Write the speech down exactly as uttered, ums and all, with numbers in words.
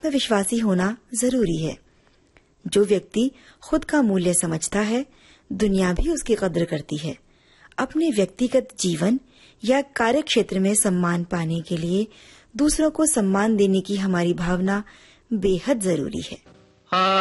विश्वासी होना जरूरी है। जो व्यक्ति खुद का मूल्य समझता है, दुनिया भी उसकी कद्र करती है। अपने व्यक्तिगत जीवन या कार्य क्षेत्र में सम्मान पाने के लिए दूसरों को सम्मान देने की हमारी भावना बेहद जरूरी है।